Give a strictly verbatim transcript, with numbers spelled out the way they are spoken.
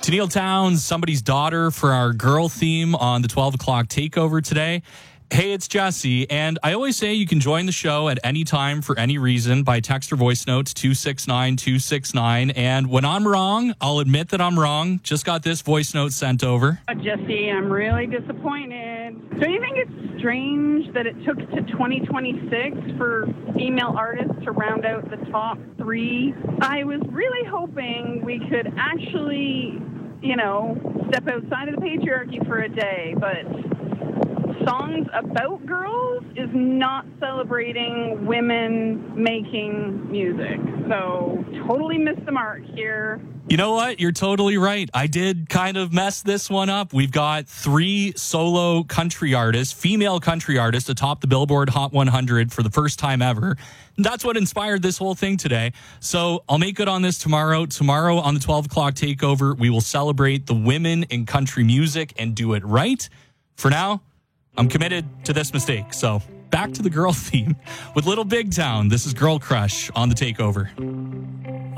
Tennille Towns, Somebody's Daughter for our girl theme on the twelve o'clock takeover today. Hey, it's Jesse, and I always say you can join the show at any time for any reason by text or voice notes two six nine two six nine. And when I'm wrong, I'll admit that I'm wrong. Just got this voice note sent over. Jesse, I'm really disappointed. Don't you think it's strange that it took to twenty twenty-six for female artists to round out the top three? I was really hoping we could actually, you know, step outside of the patriarchy for a day, but songs about girls is not celebrating women making music. So totally missed the mark here. You know what? You're totally right. I did kind of mess this one up. We've got three solo country artists, female country artists, atop the Billboard Hot one hundred for the first time ever. And that's what inspired this whole thing today. So I'll make good on this tomorrow. Tomorrow on the twelve o'clock takeover, we will celebrate the women in country music and do it right. For now, I'm committed to this mistake. So back to the girl theme with Little Big Town. This is Girl Crush on the takeover.